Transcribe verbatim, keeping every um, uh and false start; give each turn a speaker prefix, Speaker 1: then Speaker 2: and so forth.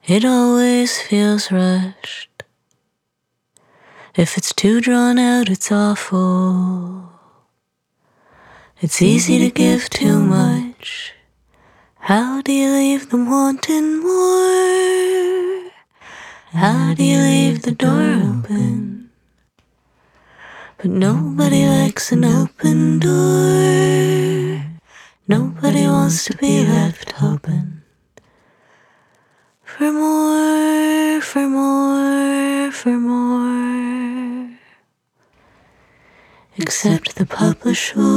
Speaker 1: It always feels rushed. If it's too drawn out, it's awful. It's easy to give too much. How do you leave them wanting more? How do you leave the door open? But nobody likes an open door. Nobody wants to be left hoping for more, for more, for more. Except the publisher.